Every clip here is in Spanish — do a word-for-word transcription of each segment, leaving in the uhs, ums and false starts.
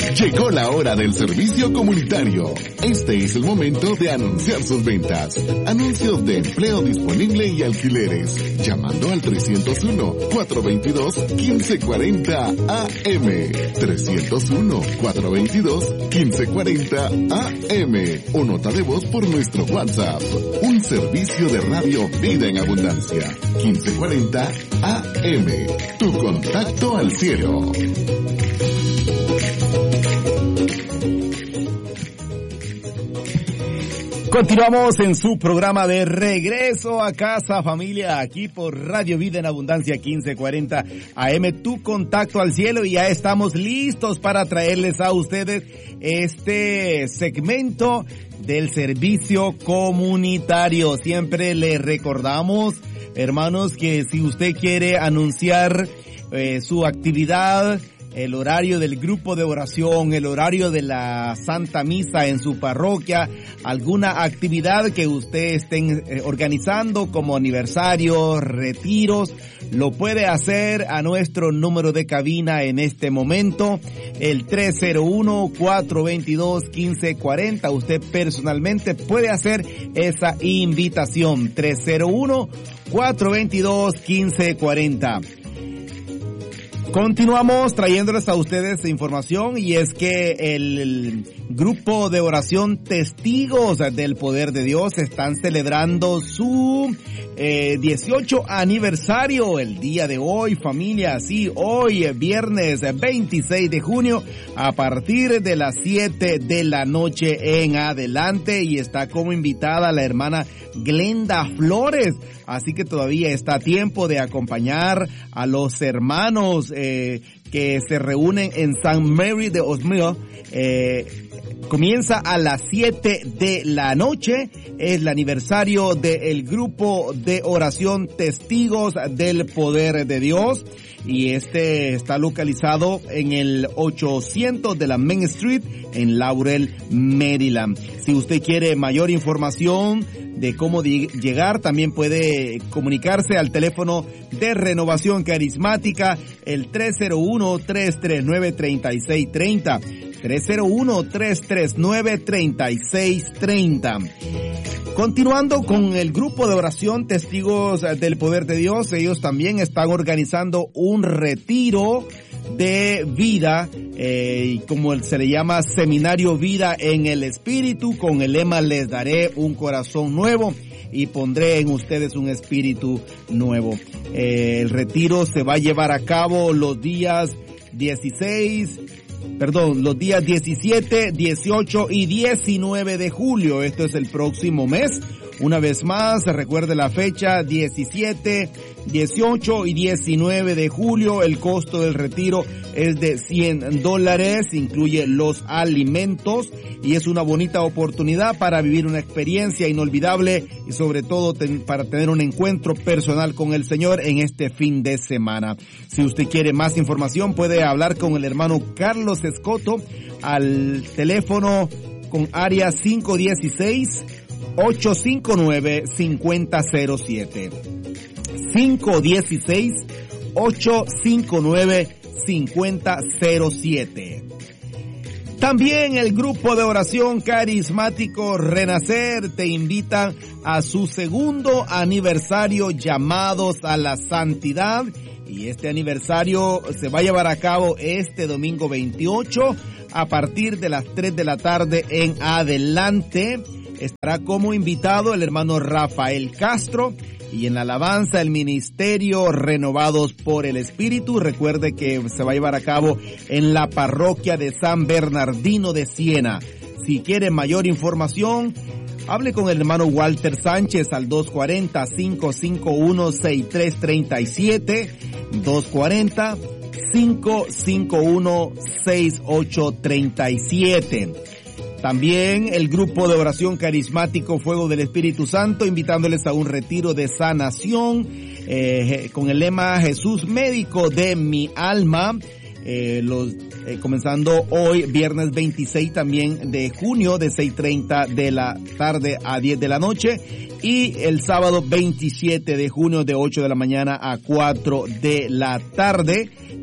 Llegó la hora del servicio comunitario. Este es el momento de anunciar sus ventas. Anuncios de empleo disponible y alquileres. Llamando al trescientos uno, cuatrocientos veintidós, quince cuarenta A M. trescientos uno, cuatrocientos veintidós, quince cuarenta A M. O nota de voz por nuestro WhatsApp. Un servicio de radio Vida en Abundancia. quince cuarenta A M. Tu contacto al cielo. Continuamos en su programa de Regreso a Casa, familia, aquí por Radio Vida en Abundancia quince cuarenta A M, tu contacto al cielo, y ya estamos listos para traerles a ustedes este segmento del servicio comunitario. Siempre les recordamos, hermanos, que si usted quiere anunciar eh, su actividad, el horario del grupo de oración, el horario de la Santa Misa en su parroquia, alguna actividad que usted esté organizando como aniversarios, retiros, lo puede hacer a nuestro número de cabina en este momento, el tres cero uno, cuatrocientos veintidós, quince cuarenta. Usted personalmente puede hacer esa invitación, tres cero uno, cuatrocientos veintidós, quince cuarenta. Continuamos trayéndoles a ustedes información, y es que el, el grupo de oración Testigos del Poder de Dios están celebrando su eh, dieciocho aniversario el día de hoy, familia. Sí, hoy viernes veintiséis de junio a partir de las siete de la noche en adelante, y está como invitada la hermana Glenda Flores. Así que todavía está a tiempo de acompañar a los hermanos eh, que se reúnen en Saint Mary de Osmio. Eh, comienza a las siete de la noche. Es el aniversario del grupo de oración Testigos del Poder de Dios. Y este está localizado en el ochocientos de la Main Street en Laurel, Maryland. Si usted quiere mayor información de cómo llegar, también puede comunicarse al teléfono de Renovación Carismática, el tres cero uno, tres tres nueve, tres seis tres cero, tres cero uno, tres tres nueve, tres seis tres cero. Continuando con el grupo de oración Testigos del Poder de Dios, ellos también están organizando un retiro de vida, eh, como se le llama, Seminario Vida en el Espíritu, con el lema Les daré un corazón nuevo y pondré en ustedes un espíritu nuevo. Eh, el retiro se va a llevar a cabo los días dieciséis, perdón, los días diecisiete, dieciocho y diecinueve de julio. Esto es el próximo mes. Una vez más, recuerde la fecha, diecisiete, dieciocho y diecinueve de julio. El costo del retiro es de cien dólares, incluye los alimentos, y es una bonita oportunidad para vivir una experiencia inolvidable y sobre todo ten, para tener un encuentro personal con el Señor en este fin de semana. Si usted quiere más información, puede hablar con el hermano Carlos Escoto al teléfono con área cinco uno seis, ocho cinco nueve, cinco cero cero siete. cinco uno seis, ocho cinco nueve, cinco cero cero siete. También el grupo de oración carismático Renacer te invita a su segundo aniversario, Llamados a la Santidad. Y este aniversario se va a llevar a cabo este domingo veintiocho a partir de las tres de la tarde en adelante. Estará como invitado el hermano Rafael Castro, y en la alabanza el ministerio Renovados por el Espíritu. Recuerde que se va a llevar a cabo en la parroquia de San Bernardino de Siena. Si quiere mayor información, hable con el hermano Walter Sánchez al dos cuatro cero, cinco cinco uno, seis tres tres siete, dos cuatro cero, cinco cinco uno, seis ocho tres siete. También el grupo de oración carismático Fuego del Espíritu Santo, invitándoles a un retiro de sanación eh, con el lema Jesús médico de mi alma. Eh, los, eh, comenzando hoy, viernes veintiséis también de junio, de seis treinta de la tarde a diez de la noche. Y el sábado veintisiete de junio, de ocho de la mañana a cuatro de la tarde,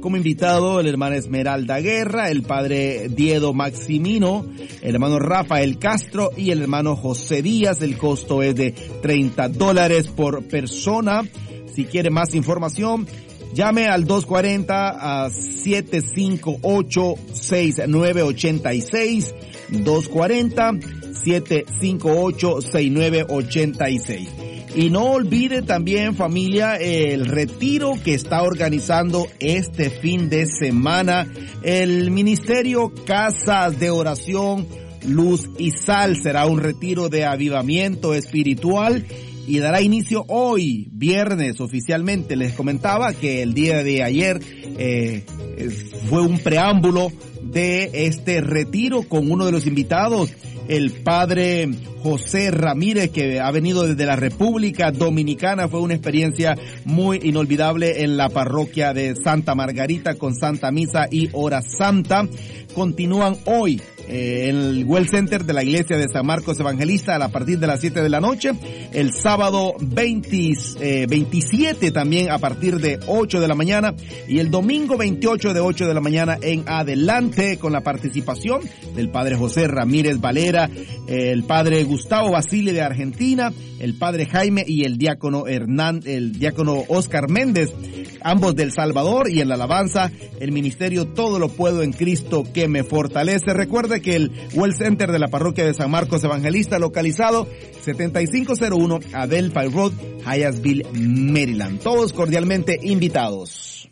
como invitado el hermano Esmeralda Guerra, el padre Diedo Maximino, el hermano Rafael Castro y el hermano José Díaz. El costo es de treinta dólares por persona. Si quiere más información, llame al dos cuarenta a siete cinco ocho seis nueve ocho seis, dos cuarenta siete cinco ocho seis nueve ocho seis. Y no olvide también, familia, el retiro que está organizando este fin de semana el Ministerio Casas de Oración, Luz y Sal. Será un retiro de avivamiento espiritual y dará inicio hoy, viernes, oficialmente. Les comentaba que el día de ayer eh, fue un preámbulo de este retiro con uno de los invitados, el padre José Ramírez, que ha venido desde la República Dominicana. Fue una experiencia muy inolvidable en la parroquia de Santa Margarita con Santa Misa y Hora Santa. Continúan hoy eh, en el Well Center de la Iglesia de San Marcos Evangelista a partir de las siete de la noche. El sábado veinte, eh, veintisiete también a partir de ocho de la mañana. Y el domingo veintiocho de ocho de la mañana en adelante, con la participación del padre José Ramírez Valera, el padre Gustavo Basile de Argentina, el padre Jaime y el diácono Hernán, el diácono Oscar Méndez, ambos del Salvador. Y en la alabanza, el ministerio Todo lo Puedo en Cristo que me fortalece. Recuerde que el Well Center de la parroquia de San Marcos Evangelista, localizado setenta y cinco cero uno Adelphi Road, Hyattsville, Maryland. Todos cordialmente invitados.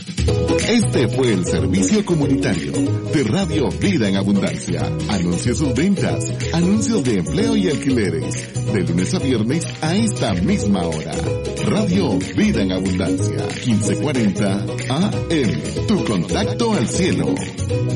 Este fue el servicio comunitario de Radio Vida en Abundancia. Anuncia sus ventas, anuncios de empleo y alquileres, de lunes a viernes a esta misma hora. Radio Vida en Abundancia, quince cuarenta A M. Tu contacto al cielo.